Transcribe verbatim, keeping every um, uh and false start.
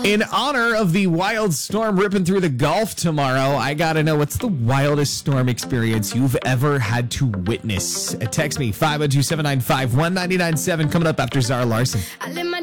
In honor of the wild storm ripping through the Gulf tomorrow, I gotta know, what's the wildest storm experience you've ever had to witness? Text me, five oh two, seven nine five, one nine nine seven, coming up after Zara Larson.